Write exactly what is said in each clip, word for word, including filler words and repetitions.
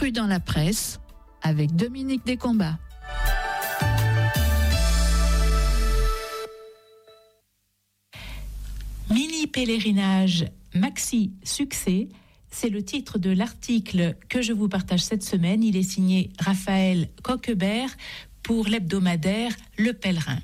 Cru dans la presse avec Dominique Descombats. Mini pèlerinage maxi succès, c'est le titre de l'article que je vous partage cette semaine. Il est signé Raphaël Coquebert pour l'hebdomadaire Le Pèlerin.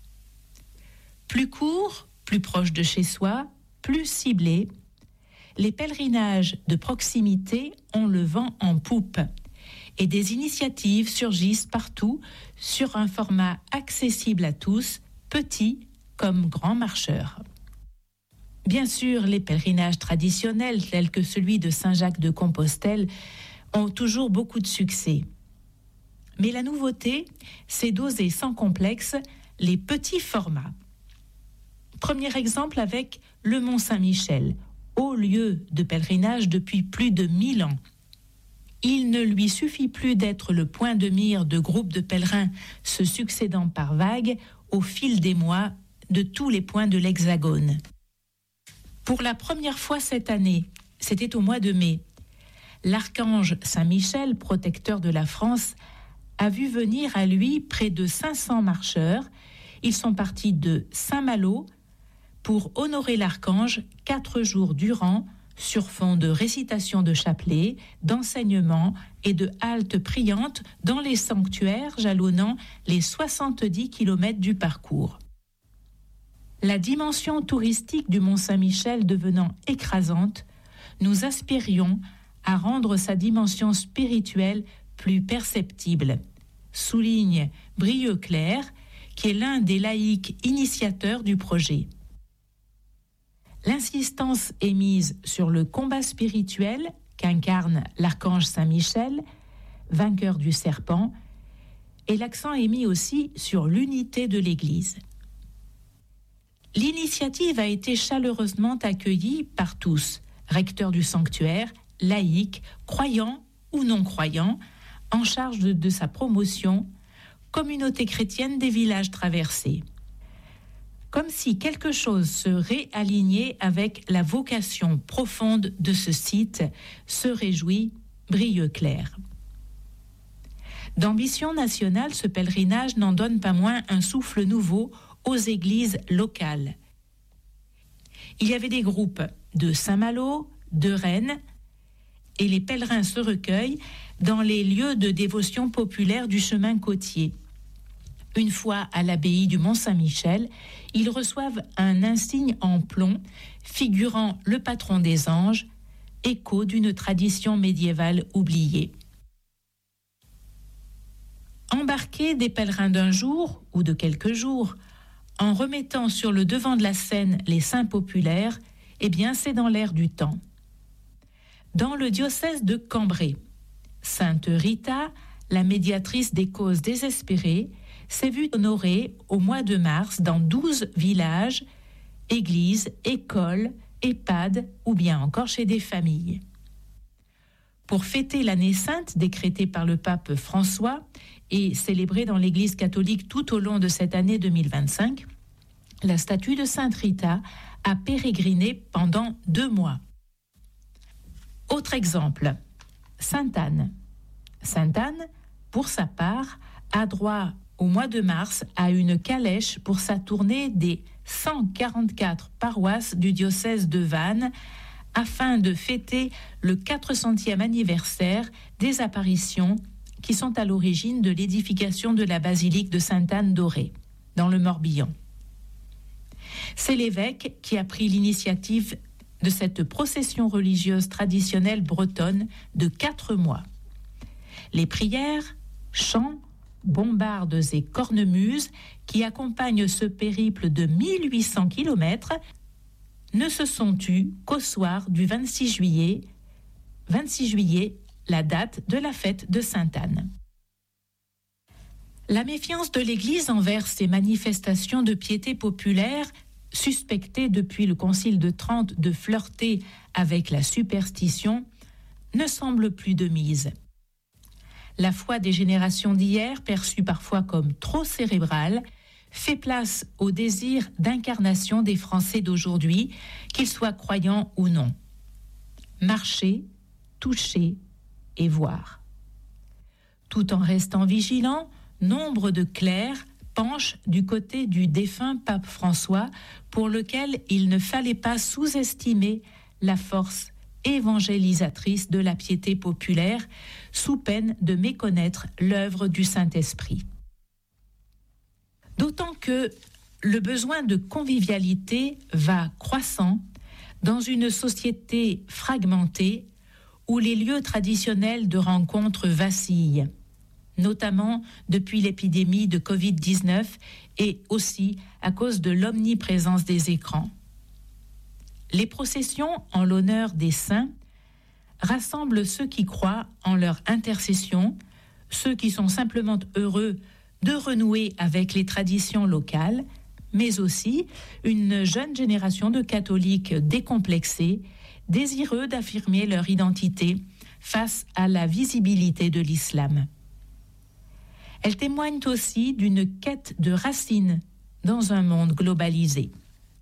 Plus court, plus proche de chez soi, plus ciblé, les pèlerinages de proximité ont le vent en poupe et des initiatives surgissent partout sur un format accessible à tous, petits comme grands marcheurs. Bien sûr, les pèlerinages traditionnels tels que celui de Saint-Jacques-de-Compostelle ont toujours beaucoup de succès. Mais la nouveauté, c'est d'oser sans complexe les petits formats. Premier exemple avec le Mont-Saint-Michel, haut lieu de pèlerinage depuis plus de mille ans. Il ne lui suffit plus d'être le point de mire de groupes de pèlerins se succédant par vagues au fil des mois de tous les points de l'Hexagone. Pour la première fois cette année, c'était au mois de mai, l'archange Saint-Michel, protecteur de la France, a vu venir à lui près de cinq cents marcheurs. Ils sont partis de Saint-Malo pour honorer l'archange quatre jours durant sur fond de récitation de chapelets, d'enseignements et de haltes priantes dans les sanctuaires jalonnant les soixante-dix kilomètres du parcours. La dimension touristique du Mont-Saint-Michel devenant écrasante, nous aspirions à rendre sa dimension spirituelle plus perceptible, souligne Brieuclair, qui est l'un des laïcs initiateurs du projet. L'insistance est mise sur le combat spirituel qu'incarne l'archange Saint-Michel, vainqueur du serpent, et l'accent est mis aussi sur l'unité de l'Église. L'initiative a été chaleureusement accueillie par tous, recteurs du sanctuaire, laïcs, croyants ou non-croyants, en charge de, de sa promotion, communauté chrétienne des villages traversés. Comme si quelque chose se réalignait avec la vocation profonde de ce site, se réjouit Brieuclair. D'ambition nationale, ce pèlerinage n'en donne pas moins un souffle nouveau aux églises locales. Il y avait des groupes de Saint-Malo, de Rennes, et les pèlerins se recueillent dans les lieux de dévotion populaire du chemin côtier. Une fois à l'abbaye du Mont-Saint-Michel, ils reçoivent un insigne en plomb figurant le patron des anges, écho d'une tradition médiévale oubliée. Embarquer des pèlerins d'un jour ou de quelques jours, en remettant sur le devant de la scène les saints populaires, eh bien c'est dans l'air du temps. Dans le diocèse de Cambrai, Sainte Rita, la médiatrice des causes désespérées, s'est vue honorée au mois de mars dans douze villages, églises, écoles, EHPAD ou bien encore chez des familles. Pour fêter l'année sainte décrétée par le pape François et célébrée dans l'Église catholique tout au long de cette année deux mille vingt-cinq, la statue de Sainte Rita a pérégriné pendant deux mois. Autre exemple, Sainte-Anne. Sainte-Anne, pour sa part, a droit au mois de mars à une calèche pour sa tournée des cent quarante-quatre paroisses du diocèse de Vannes afin de fêter le quatre centième anniversaire des apparitions qui sont à l'origine de l'édification de la basilique de Sainte-Anne d'Auray, dans le Morbihan. C'est l'évêque qui a pris l'initiative de cette procession religieuse traditionnelle bretonne de quatre mois. Les prières, chants, bombardes et cornemuses qui accompagnent ce périple de mille huit cents kilomètres ne se sont tues qu'au soir du vingt-six juillet, vingt-six juillet, la date de la fête de Sainte-Anne. La méfiance de l'Église envers ces manifestations de piété populaire, suspectées depuis le Concile de Trente de flirter avec la superstition, ne semble plus de mise. La foi des générations d'hier, perçue parfois comme trop cérébrale, fait place au désir d'incarnation des Français d'aujourd'hui, qu'ils soient croyants ou non. Marcher, toucher et voir. Tout en restant vigilants, nombre de clercs penchent du côté du défunt pape François, pour lequel il ne fallait pas sous-estimer la force évangélisatrice de la piété populaire, sous peine de méconnaître l'œuvre du Saint-Esprit. D'autant que le besoin de convivialité va croissant dans une société fragmentée où les lieux traditionnels de rencontre vacillent, notamment depuis l'épidémie de covid dix-neuf et aussi à cause de l'omniprésence des écrans. Les processions en l'honneur des saints rassemblent ceux qui croient en leur intercession, ceux qui sont simplement heureux de renouer avec les traditions locales, mais aussi une jeune génération de catholiques décomplexés, désireux d'affirmer leur identité face à la visibilité de l'islam. Elles témoignent aussi d'une quête de racines dans un monde globalisé.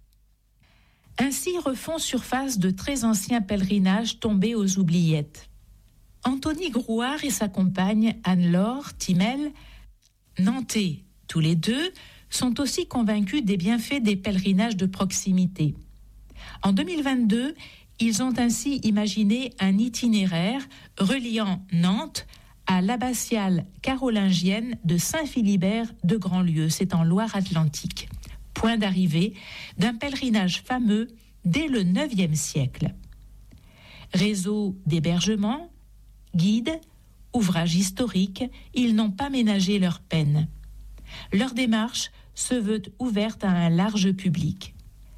Ainsi refont surface de très anciens pèlerinages tombés aux oubliettes. Anthony Grouard et sa compagne Anne-Laure Timel, nantais tous les deux, sont aussi convaincus des bienfaits des pèlerinages de proximité. En deux mille vingt-deux, ils ont ainsi imaginé un itinéraire reliant Nantes à l'abbatiale carolingienne de Saint-Philibert de Grandlieu, c'est en Loire-Atlantique, point d'arrivée d'un pèlerinage fameux dès le neuvième siècle. Réseau d'hébergement, guides, ouvrages historiques, ils n'ont pas ménagé leur peine. Leur démarche se veut ouverte à un large public.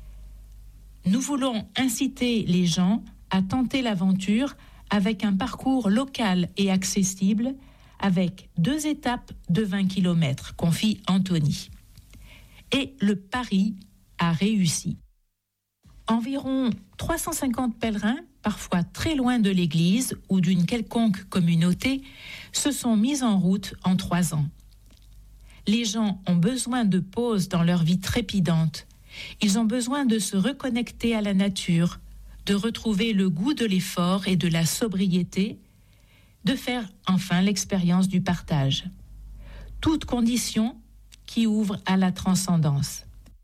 Nous voulons inciter les gens à tenter l'aventure avec un parcours local et accessible, avec deux étapes de vingt kilomètres, confie Anthony. Et le pari a réussi. Environ trois cent cinquante pèlerins, parfois très loin de l'église ou d'une quelconque communauté, se sont mis en route en trois ans. Les gens ont besoin de pauses dans leur vie trépidante. Ils ont besoin de se reconnecter à la nature, de retrouver le goût de l'effort et de la sobriété, de faire enfin l'expérience du partage. Toute condition qui ouvre à la transcendance.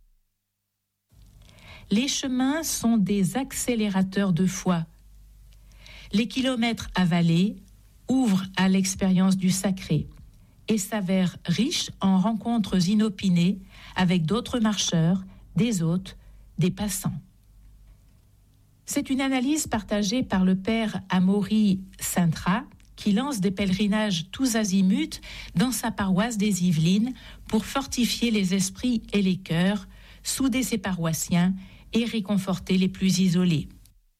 Les chemins sont des accélérateurs de foi. Les kilomètres avalés ouvrent à l'expérience du sacré et s'avèrent riches en rencontres inopinées avec d'autres marcheurs, des hôtes, des passants. C'est une analyse partagée par le père Amaury Sintra, qui lance des pèlerinages tous azimuts dans sa paroisse des Yvelines pour fortifier les esprits et les cœurs, souder ses paroissiens et réconforter les plus isolés.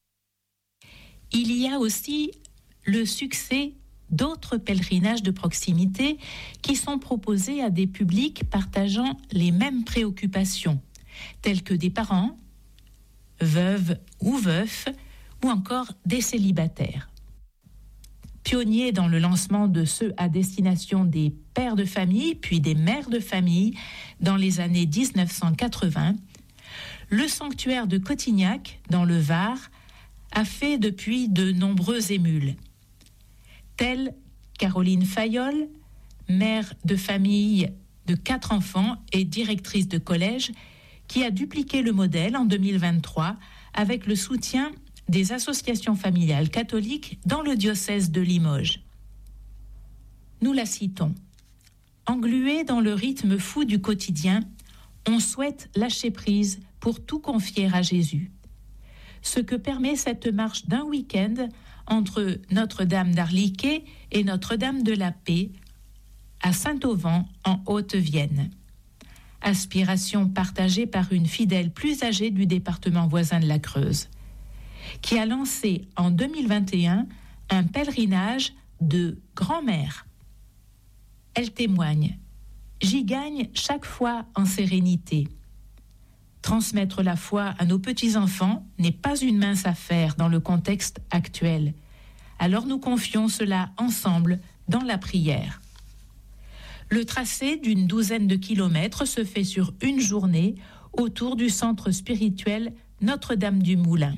Il y a aussi le succès d'autres pèlerinages de proximité qui sont proposés à des publics partageant les mêmes préoccupations, tels que des parents, veuves ou veufs, ou encore des célibataires. Pionnier dans le lancement de ceux à destination des pères de famille puis des mères de famille dans les années dix-neuf cent quatre-vingts, le sanctuaire de Cotignac, dans le Var, a fait depuis de nombreux émules. Telle Caroline Fayolle, mère de famille de quatre enfants et directrice de collège, qui a dupliqué le modèle en deux mille vingt-trois avec le soutien des associations familiales catholiques dans le diocèse de Limoges. Nous la citons. Englué dans le rythme fou du quotidien, on souhaite lâcher prise pour tout confier à Jésus. Ce que permet cette marche d'un week-end entre Notre-Dame d'Arliquet et Notre-Dame de la Paix à Saint-Auvent en Haute-Vienne. Aspiration partagée par une fidèle plus âgée du département voisin de la Creuse, qui a lancé en deux mille vingt et un un pèlerinage de grand-mère. Elle témoigne « J'y gagne chaque fois en sérénité. Transmettre la foi à nos petits-enfants n'est pas une mince affaire dans le contexte actuel. Alors nous confions cela ensemble dans la prière. » Le tracé d'une douzaine de kilomètres se fait sur une journée autour du centre spirituel Notre-Dame du Moulin.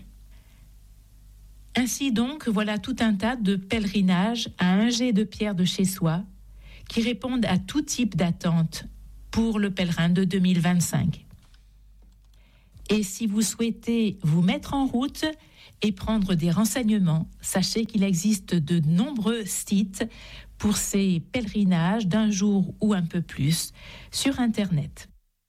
Ainsi donc, voilà tout un tas de pèlerinages à un jet de pierre de chez soi, qui répondent à tout type d'attente pour le pèlerin de deux mille vingt-cinq. Et si vous souhaitez vous mettre en route et prendre des renseignements, sachez qu'il existe de nombreux sites pour ces pèlerinages d'un jour ou un peu plus sur Internet.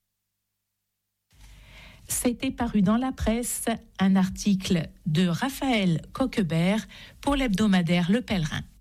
C'était paru dans la presse un article de Raphaël Coquebert pour l'hebdomadaire Le Pèlerin.